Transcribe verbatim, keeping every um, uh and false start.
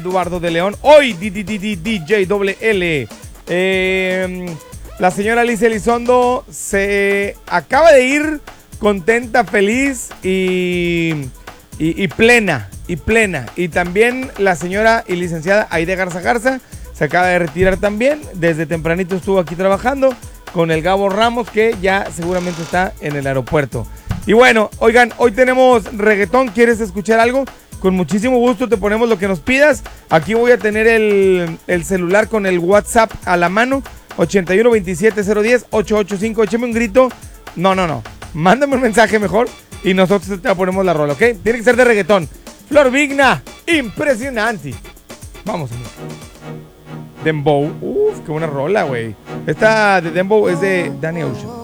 Eduardo de León, hoy D J doble L. Eh, la señora Alicia Elizondo se acaba de ir contenta, feliz y, y, y plena, y plena. Y también la señora y licenciada Aide Garza Garza se acaba de retirar también. Desde tempranito estuvo aquí trabajando con el Gabo Ramos, que ya seguramente está en el aeropuerto. Y bueno, oigan, hoy tenemos reggaetón. ¿Quieres escuchar algo? Con muchísimo gusto te ponemos lo que nos pidas. Aquí voy a tener el, el celular con el WhatsApp a la mano. ochenta y uno veintisiete cero diez ocho ocho cinco. Échame un grito. No, no, no. Mándame un mensaje mejor y nosotros te ponemos la rola, ¿ok? Tiene que ser de reggaetón. Flor Vigna. Impresionante. Vamos, amigo. Dembow. Uf, qué buena rola, güey. Esta de Dembow es de Danny Ocean.